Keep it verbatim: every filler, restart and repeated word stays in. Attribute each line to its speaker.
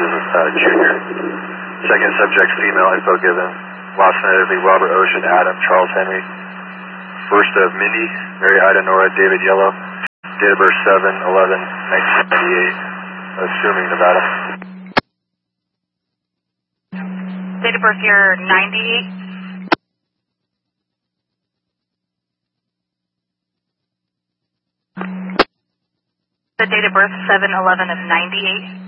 Speaker 1: is uh, Junior. Second subject, female, info given. Last night of the Robert Ocean, Adam, Charles Henry. First of Mindy, Mary Ida Nora, David Yellow. Date of birth seven eleven nineteen ninety-eight. Assuming Nevada.
Speaker 2: Date of birth year ninety-eight. The date of birth seven eleven of ninety-eight.